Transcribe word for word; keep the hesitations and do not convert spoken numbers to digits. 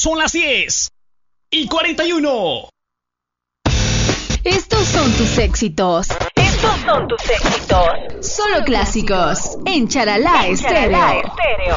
Son las diez y cuarenta y uno. Estos son tus éxitos. Estos son tus éxitos. Solo clásicos en Charalá Estéreo.